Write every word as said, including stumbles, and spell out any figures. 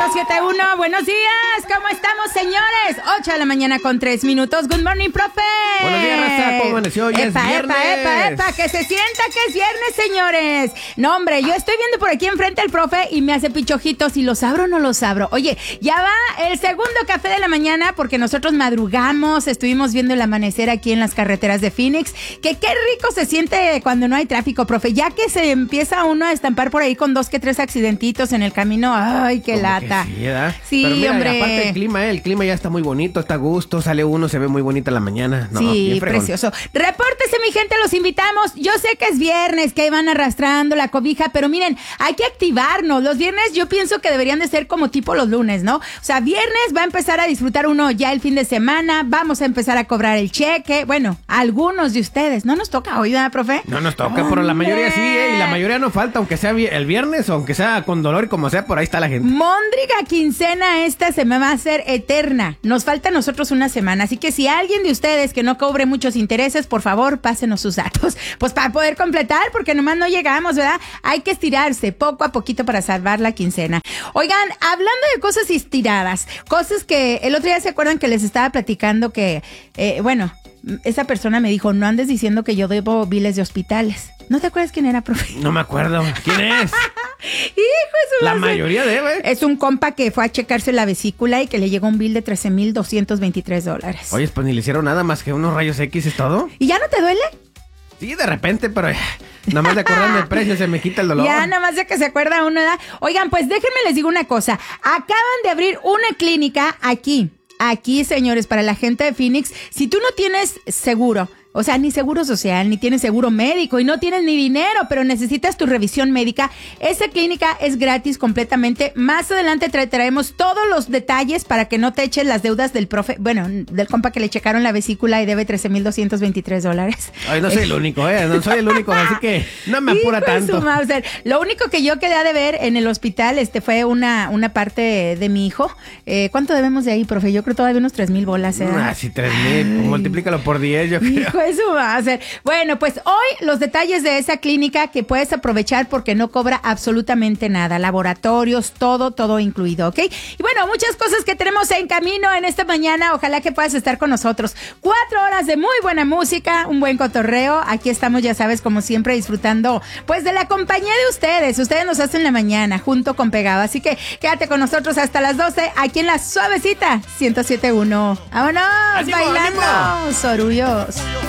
ciento siete punto uno. Buenos días, ¿cómo estamos, señores? ocho de la mañana con tres minutos. Good morning, profe. Buenos días, raza. ¿Cómo amaneció? Hoy epa, es viernes. Epa, epa, epa, que se sienta que es viernes, señores. No, hombre, yo estoy viendo por aquí enfrente al profe y me hace pichojitos. Si los abro o no los abro. Oye, ya va el segundo café de la mañana porque nosotros madrugamos, estuvimos viendo el amanecer aquí en las carreteras de Phoenix. Que qué rico se siente cuando no hay tráfico, profe. Ya que se empieza uno a estampar por ahí con dos que tres accidentitos en el camino. Ay, qué lata. Sí, ¿verdad? Sí, pero mira, hombre. aparte el clima, eh, el clima ya está muy bonito, está a gusto, sale uno, se ve muy bonita la mañana. No, sí, precioso. Repórtese, mi gente, los invitamos. Yo sé que es viernes, que ahí van arrastrando la cobija, pero miren, hay que activarnos. Los viernes yo pienso que deberían de ser como tipo los lunes, ¿no? O sea, viernes va a empezar a disfrutar uno ya el fin de semana, vamos a empezar a cobrar el cheque. Bueno, algunos de ustedes. ¿No nos toca hoy, ¿verdad, profe? No nos toca, pero la mayoría sí, ¿eh? Y la mayoría no falta, aunque sea el viernes o aunque sea con dolor y como sea, por ahí está la gente. Móndriga quincena esta se me va a hacer eterna. Nos falta a nosotros una semana, así que si alguien de ustedes que no cobre muchos intereses, por favor, pásenos sus datos. Pues para poder completar, porque nomás no llegamos, ¿verdad? Hay que estirarse poco a poquito para salvar la quincena. Oigan, hablando de cosas estiradas, cosas que el otro día se acuerdan que les estaba platicando que, eh, bueno, esa persona me dijo, no andes diciendo que yo debo biles de hospitales. ¿No te acuerdas quién era, profe? No me acuerdo. ¿Quién es? Hijo de su La madre. mayoría debe. Es un compa que fue a checarse la vesícula y que le llegó un bill de trece mil doscientos veintitrés dólares. Oye, pues ni le hicieron nada más que unos rayos X, ¿es todo? ¿Y ya no te duele? Sí, de repente, pero nada más de acordarme el precio se me quita el dolor. Ya, nada más de que se acuerda uno, ¿verdad? Oigan, pues déjenme les digo una cosa. Acaban de abrir una clínica aquí. Aquí, señores, para la gente de Phoenix. Si tú no tienes seguro, o sea, ni seguro social, ni tienes seguro médico y no tienes ni dinero, pero necesitas tu revisión médica, esa clínica es gratis completamente. Más adelante tra- traemos todos los detalles para que no te echen las deudas del profe, bueno, del compa que le checaron la vesícula y debe trece mil doscientos veintitrés dólares. Ay, no soy el único, ¿eh? No soy el único, así que no me apura Hijo de tanto. su Mauser. Lo único que yo quedé de ver en el hospital este fue una, una parte de, de mi hijo. Eh, ¿Cuánto debemos de ahí, profe? Yo creo todavía unos tres mil bolas. ¿eh? Ah, sí, tres mil. Multiplícalo por diez, yo creo. Hijo de su Mauser. Bueno, pues hoy los detalles de esa clínica que puedes aprovechar porque no cobra absolutamente nada. Laboratorios, todo, todo incluido, ¿ok? Y bueno, muchas cosas que tenemos en camino en esta mañana. Ojalá que puedas estar con nosotros. Cuatro horas de muy buena música, un buen cotorreo. Aquí estamos, ya sabes, como siempre, disfrutando pues de la compañía de ustedes. Ustedes nos hacen la mañana junto con Pegado. Así que quédate con nosotros hasta las doce aquí en La Suavecita ciento siete punto uno. ¡Vámonos! ¡Ánimo, bailando, ánimo! sorullos.